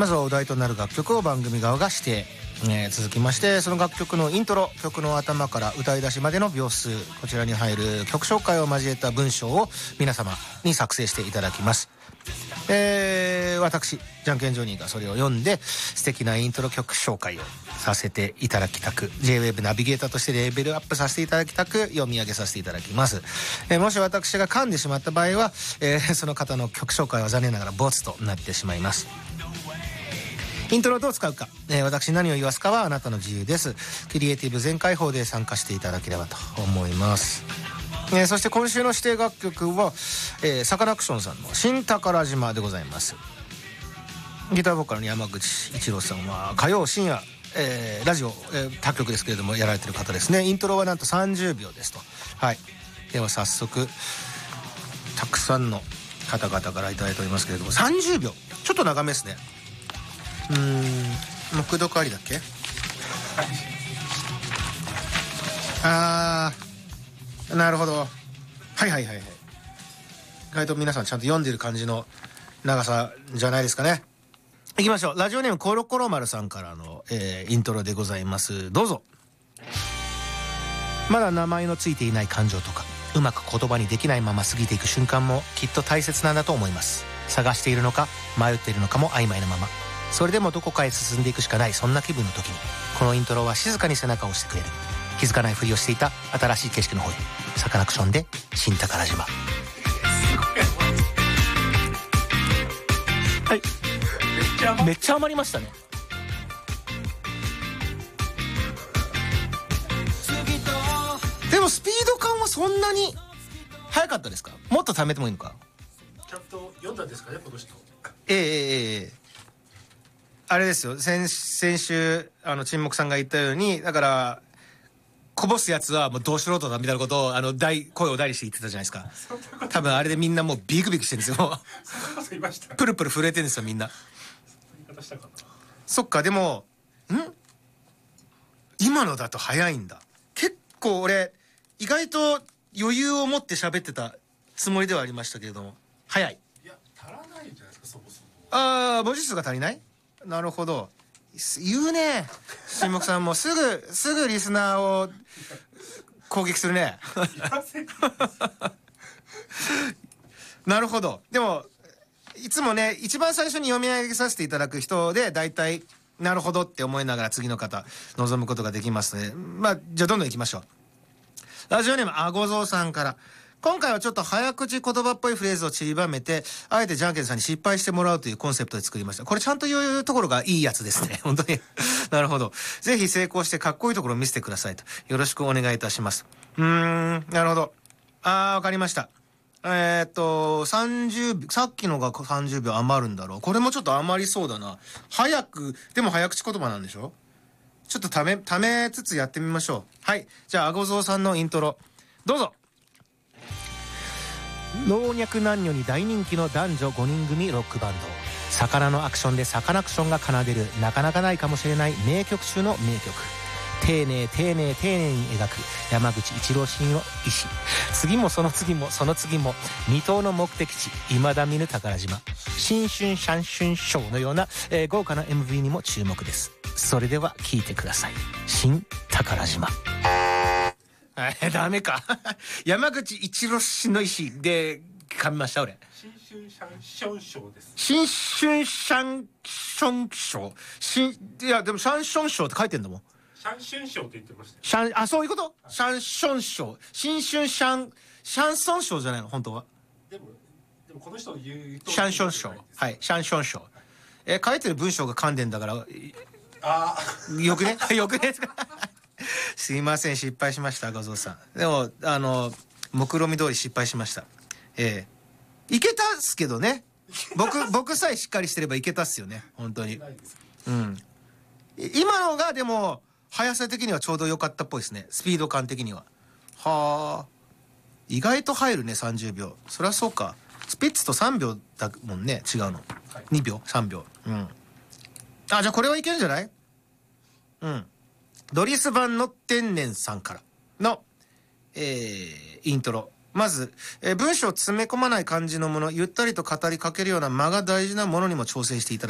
まずはお題となる楽曲を番組側が指定、続きましてその楽曲のイントロ、曲の頭から歌い出しまでの秒数、こちらに入る曲紹介を交えた文章を皆様に作成していただきます。私じゃんけんジョニーがそれを読んで素敵なイントロ曲紹介をさせていただきたく、 J-WAVE ナビゲーターとしてレベルアップさせていただきたく読み上げさせていただきます。もし私が噛んでしまった場合は、その方の曲紹介は残念ながらボツとなってしまいます。イントロをどう使うか、私何を言わすかはあなたの自由です。クリエイティブ全開放で参加していただければと思います。そして今週の指定楽曲は、サカナクションさんの新宝島でございます。ギターボーカルの山口一郎さんは火曜深夜、ラジオ、他局ですけれどもやられてる方ですね。イントロはなんと30秒ですと。はい、では早速たくさんの方々からいただいておりますけれども、30秒ちょっと長めですね。木読ありだっけ？なるほど。はい。意外と皆さんちゃんと読んでる感じの長さじゃないですかね。いきましょう。ラジオネームコロコロ丸さんからの、イントロでございます。どうぞ。まだ名前のついていない感情とかうまく言葉にできないまま過ぎていく瞬間もきっと大切なんだと思います。探しているのか迷っているのかも曖昧なまま、それでもどこかへ進んでいくしかない、そんな気分の時にこのイントロは静かに背中を押してくれる。気づかないふりをしていた新しい景色の方へ、サカナクションで新宝島。はい、めっちゃ余りましたね。でもスピード感はそんなに速かったですか？もっと貯めてもいいのか？ ちゃんと読んだんですかね、この人。 あれですよ、先週沈黙さんが言ったように、だからこぼすやつはもうどうしろとだみたいなことを声を大にして言ってたじゃないですか。多分あれでみんなもうビクビクしてるんですよ。プルプル震えてるんですよみんな。そっか、でも今のだと早いんだ。結構俺意外と余裕を持って喋ってたつもりではありましたけれども、早い。 いや、足らないんじゃないですか、そもそも。 文字数が足りない？なるほど。言うね、沈黙さんもすぐリスナーを攻撃するね。なるほど。でもいつもね、一番最初に読み上げさせていただく人でだいたいなるほどって思いながら次の方望むことができますので、じゃあどんどんいきましょう。ラジオネームあごぞうさんから、今回はちょっと早口言葉っぽいフレーズを散りばめて、あえてじゃんけんさんに失敗してもらうというコンセプトで作りました。これちゃんと言うところがいいやつですね。本当に。なるほど。ぜひ成功してかっこいいところを見せてくださいと。よろしくお願いいたします。なるほど。わかりました。30秒、さっきのが30秒余るんだろう。これもちょっと余りそうだな。でも早口言葉なんでしょ？ちょっとためつつやってみましょう。はい。じゃあ、あごぞうさんのイントロ、どうぞ。老若男女に大人気の男女5人組ロックバンド、魚のアクションでサカナクションが奏でるなかなかないかもしれない名曲中の名曲。丁寧に描く山口一郎氏の意志。次もその次もその次も未踏の目的地、未だ見ぬ宝島。新春シャンシュンショーのような、豪華な MV にも注目です。それでは聴いてください。新宝島。ダメか。山口一郎氏の意思で噛みました俺。 新春シャンションショーです。 新春シャンションショー。いやでもシャンションショーって書いてんだもん。 シャンシュンショーって言ってましたよ。 そういうこと？シャンションショー。新春シャンソンショーじゃないの本当は。 でもこの人の言うとシャンションショー。はい、シャンションショー。書いてる文章が噛んでんだから。よくね。よくね。すいません、失敗しました画像さん。でも目論見通り失敗しました。いけたっすけどね。僕さえしっかりしてればいけたっすよね本当に。今のがでも速さ的にはちょうど良かったっぽいですね、スピード感的には。はあ、意外と入るね30秒。そりゃそうか、スピッツと3秒だもんね、違うの、はい、2秒3秒。じゃあこれはいけるんじゃない？ドリス版の天然さんからの、イントロ。まず、文章を詰め込まない感じのもの、ゆったりと語りかけるような間が大事なものにも調整していただ